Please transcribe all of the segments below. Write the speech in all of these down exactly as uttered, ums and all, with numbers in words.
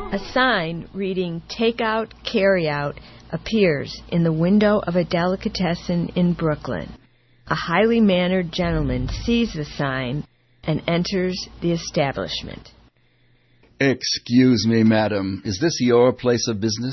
A sign reading "Take Out, Carry Out" appears in the window of a delicatessen in Brooklyn. A highly mannered gentleman sees the sign and enters the establishment. Excuse me, madam. Is this your place of business?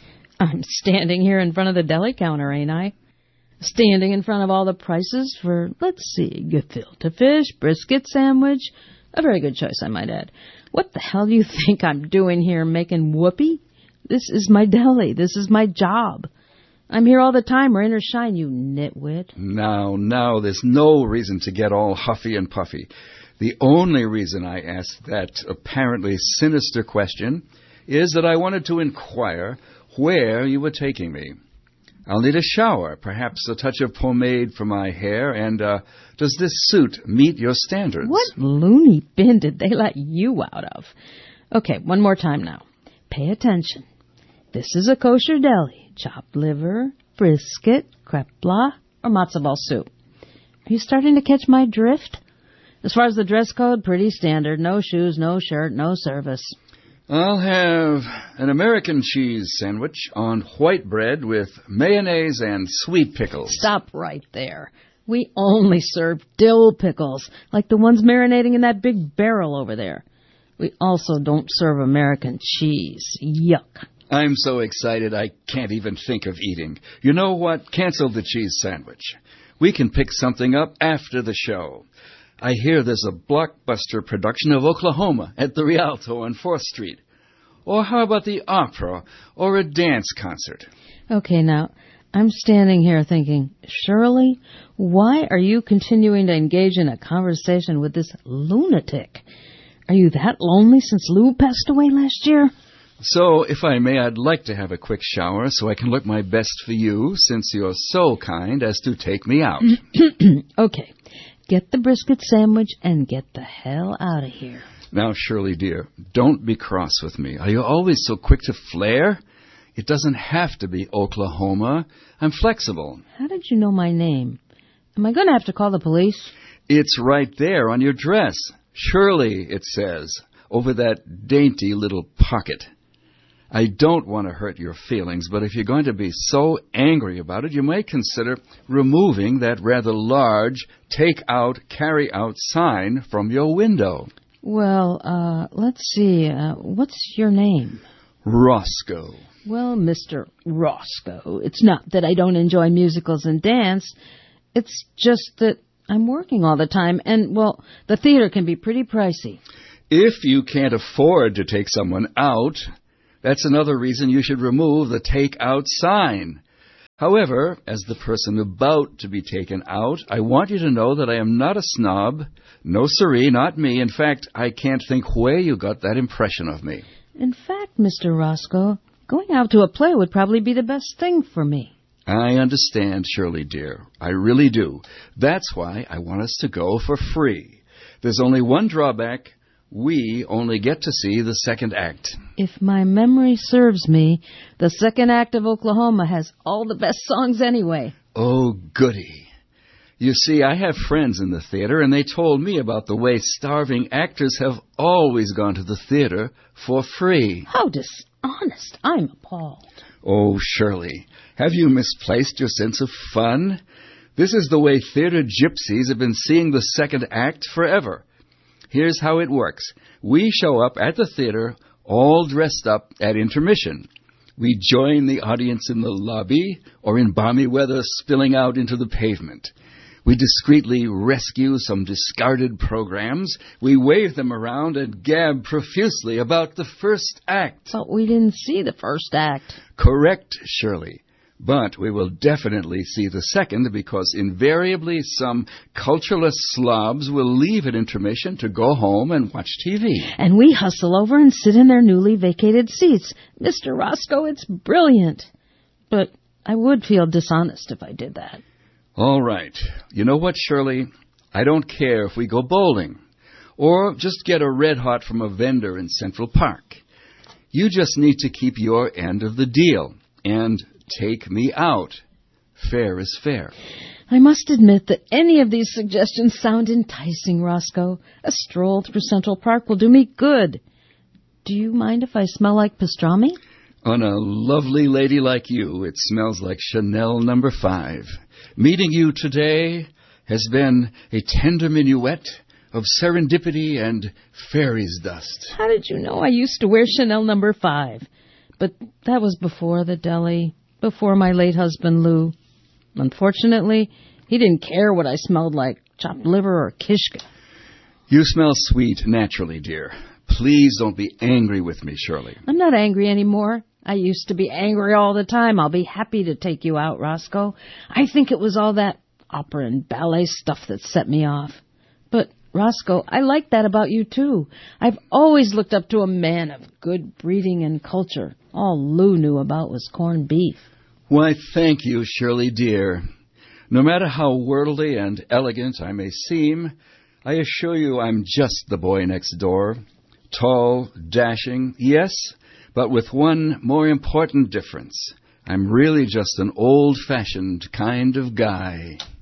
I'm standing here in front of the deli counter, ain't I? Standing in front of all the prices for, let's see, gefilte fish, brisket sandwich. A very good choice, I might add. What the hell do you think I'm doing here, making whoopee? This is my deli. This is my job. I'm here all the time, rain or shine, you nitwit. Now, now, there's no reason to get all huffy and puffy. The only reason I asked that apparently sinister question is that I wanted to inquire where you were taking me. I'll need a shower, perhaps a touch of pomade for my hair, and uh, does this suit meet your standards? What loony bin did they let you out of? Okay, one more time now. Pay attention. This is a kosher deli. Chopped liver, brisket, crepe blanc, or matzo ball soup. Are you starting to catch my drift? As far as the dress code, pretty standard. No shoes, no shirt, no service. I'll have an American cheese sandwich on white bread with mayonnaise and sweet pickles. Stop right there. We only serve dill pickles, like the ones marinating in that big barrel over there. We also don't serve American cheese. Yuck. I'm so excited I can't even think of eating. You know what? Cancel the cheese sandwich. We can pick something up after the show. I hear there's a blockbuster production of Oklahoma at the Rialto on fourth street. Or how about the opera or a dance concert? Okay, now, I'm standing here thinking, Shirley, why are you continuing to engage in a conversation with this lunatic? Are you that lonely since Lou passed away last year? So, if I may, I'd like to have a quick shower so I can look my best for you, since you're so kind as to take me out. Okay. Get the brisket sandwich and get the hell out of here. Now, Shirley, dear, don't be cross with me. Are you always so quick to flare? It doesn't have to be Oklahoma. I'm flexible. How did you know my name? Am I going to have to call the police? It's right there on your dress. Shirley, it says, over that dainty little pocket. I don't want to hurt your feelings, but if you're going to be so angry about it, you might consider removing that rather large take-out, carry-out sign from your window. Well, uh, let's see. Uh, what's your name? Roscoe. Well, Mister Roscoe, it's not that I don't enjoy musicals and dance. It's just that I'm working all the time, and, well, the theater can be pretty pricey. If you can't afford to take someone out, that's another reason you should remove the take-out sign. However, as the person about to be taken out, I want you to know that I am not a snob. No siree, not me. In fact, I can't think where you got that impression of me. In fact, Mister Roscoe, going out to a play would probably be the best thing for me. I understand, Shirley, dear. I really do. That's why I want us to go for free. There's only one drawback. We only get to see the second act. If my memory serves me, the second act of Oklahoma has all the best songs anyway. Oh, goody. You see, I have friends in the theater, and they told me about the way starving actors have always gone to the theater for free. How dishonest. I'm appalled. Oh, Shirley, have you misplaced your sense of fun? This is the way theater gypsies have been seeing the second act forever. Here's how it works. We show up at the theater all dressed up at intermission. We join the audience in the lobby or in balmy weather spilling out into the pavement. We discreetly rescue some discarded programs. We wave them around and gab profusely about the first act. But we didn't see the first act. Correct, Shirley. But we will definitely see the second because invariably some cultureless slobs will leave at intermission to go home and watch T V. And we hustle over and sit in their newly vacated seats. Mister Roscoe, it's brilliant. But I would feel dishonest if I did that. All right. You know what, Shirley? I don't care if we go bowling or just get a Red Hot from a vendor in Central Park. You just need to keep your end of the deal and take me out. Fair is fair. I must admit that any of these suggestions sound enticing, Roscoe. A stroll through Central Park will do me good. do you mind if I smell like pastrami? On a lovely lady like you, it smells like Chanel number five. Meeting you today has been a tender minuet of serendipity and fairy's dust. How did you know I used to wear Chanel number five? But that was before the deli, before my late husband Lou. Unfortunately, he didn't care what I smelled like, chopped liver or kishka. You smell sweet naturally, dear. Please don't be angry with me, Shirley. I'm not angry anymore. I used to be angry all the time. I'll be happy to take you out, Roscoe. I think it was all that opera and ballet stuff that set me off. But, Roscoe, I like that about you, too. I've always looked up to a man of good breeding and culture. All Lou knew about was corned beef. Why, thank you, Shirley, dear. No matter how worldly and elegant I may seem, I assure you I'm just the boy next door. Tall, dashing, yes, but with one more important difference. I'm really just an old-fashioned kind of guy.